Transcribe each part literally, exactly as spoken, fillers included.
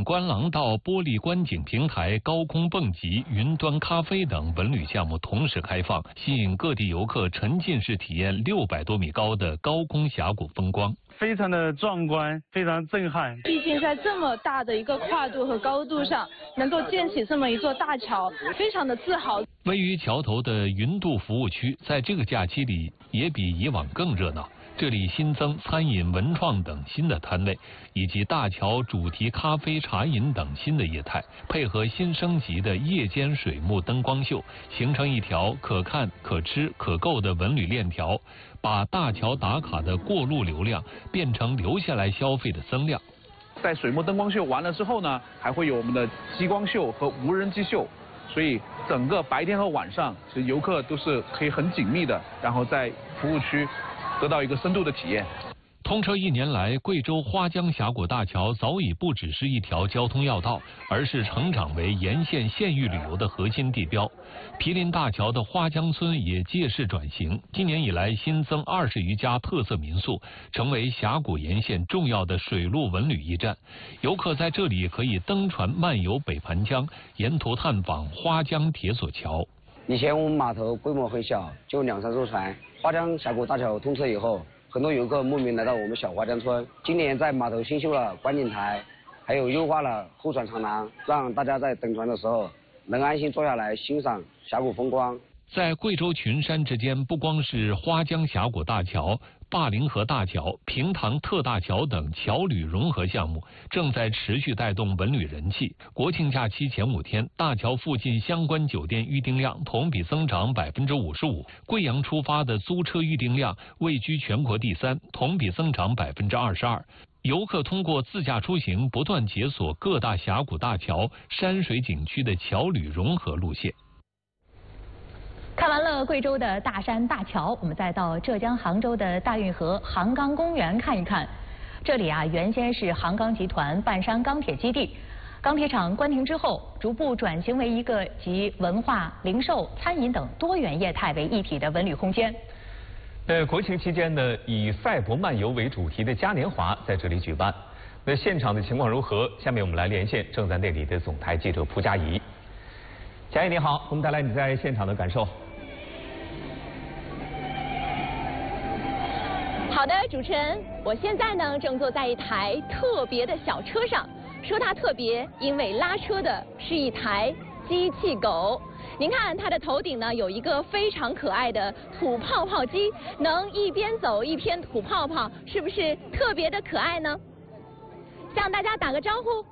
观廊道、玻璃观景平台、高空蹦极、云端咖啡等文旅项目同时开放，吸引各地游客沉浸式体验六百多米高的高空峡谷风光。 非常的壮观，非常震撼。 毕竟在这么大的一个跨度和高度上，能够建起这么一座大桥，非常的自豪。 位于桥头的云渡服务区，在这个假期里也比以往更热闹。这里新增餐饮、文创等新的摊位，以及大桥主题咖啡、茶饮等新的业态，配合新升级的夜间水幕灯光秀，形成一条可看、可吃、可购的文旅链条，把大桥打卡的过路流量变成留下来消费的增量。 在水幕灯光秀完了之后呢，还会有我们的激光秀和无人机秀，所以整个白天和晚上，其实游客都是可以很紧密的，然后在服务区得到一个深度的体验。 通车一年来，贵州花江峡谷大桥早已不只是一条交通要道，而是成长为沿线县域旅游的核心地标。毗邻大桥的花江村也借势转型，今年以来新增二十余家特色民宿，成为峡谷沿线重要的水陆文旅驿站。游客在这里可以登船漫游北盘江，沿途探访花江铁索桥。 以前我们码头规模很小，就两三艘船。花江峡谷大桥通车以后，很多游客慕名来到我们小花江村。今年在码头新修了观景台，还有优化了候船长廊，让大家在等船的时候能安心坐下来欣赏峡谷风光。 在贵州群山之间，不光是花江峡谷大桥、灞陵河大桥、平塘特大桥等桥旅融合项目正在持续带动文旅人气。国庆假期前五天，大桥附近相关酒店预订量同比增长百分之五十五，贵阳出发的租车预订量位居全国第三，同比增长百分之二十二。游客通过自驾出行，不断解锁各大峡谷大桥、山水景区的桥旅融合路线。 看完了贵州的大山大桥，我们再到浙江杭州的大运河杭钢公园看一看。这里啊，原先是杭钢集团半山钢铁基地，钢铁厂关停之后，逐步转型为一个集文化、零售、餐饮等多元业态为一体的文旅空间。 呃，国庆期间呢，以赛博漫游为主题的嘉年华在这里举办。那现场的情况如何？下面我们来连线正在那里的总台记者蒲佳怡。佳怡你好，我们带来你在现场的感受。 好的，主持人，我现在呢正坐在一台特别的小车上。说它特别，因为拉车的是一台机器狗。您看它的头顶呢有一个非常可爱的吐泡泡机，能一边走一边吐泡泡，是不是特别的可爱呢？向大家打个招呼。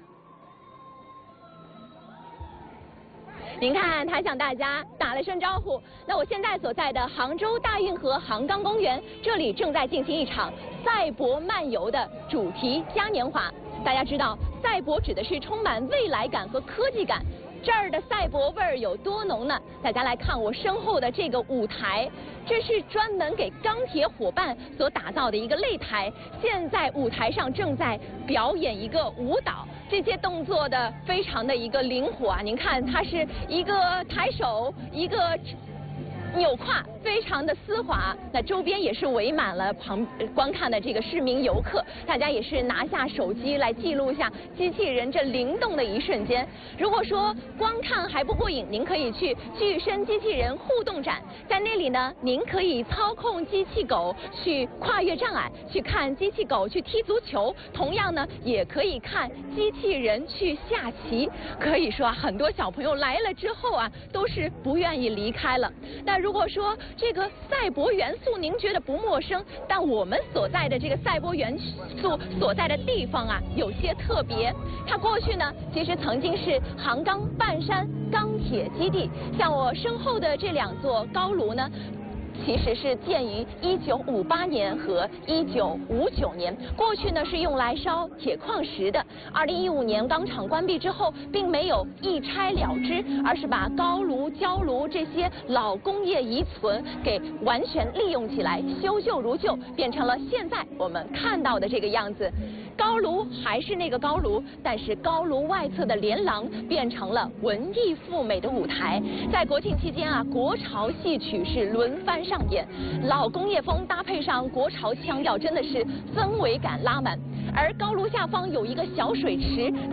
您看，他向大家打了声招呼。那我现在所在的杭州大运河杭钢公园，这里正在进行一场赛博漫游的主题嘉年华。大家知道，赛博指的是充满未来感和科技感。这儿的赛博味儿有多浓呢？大家来看我身后的这个舞台，这是专门给钢铁伙伴所打造的一个擂台。现在舞台上正在表演一个舞蹈，这些动作的非常的一个灵活啊！您看，它是一个抬手，一个扭胯，非常的丝滑。那周边也是围满了旁观看的这个市民游客，大家也是拿下手机来记录一下机器人这灵动的一瞬间。如果说光看还不过瘾，您可以去具身机器人互动展，在那里呢，您可以操控机器狗去跨越障碍，去看机器狗去踢足球，同样呢，也可以看机器人去下棋。可以说啊，很多小朋友来了之后啊，都是不愿意离开了。那如果说这个赛博元素您觉得不陌生，但我们所在的这个赛博元素所在的地方啊，有些特别。它过去呢，其实曾经是杭钢半山钢铁基地。像我身后的这两座高炉呢，其实是建于一九五八年和一九五九年，过去呢是用来烧铁矿石的。二零一五年钢厂关闭之后，并没有一拆了之，而是把高炉、焦炉这些老工业遗存给完全利用起来，修旧如旧，变成了现在我们看到的这个样子。高炉还是那个高炉，但是高炉外侧的连廊变成了文艺富美的舞台。在国庆期间啊，国潮戏曲是轮番上演，老工业风搭配上国潮腔调，真的是氛围感拉满。而高炉下方有一个小水池。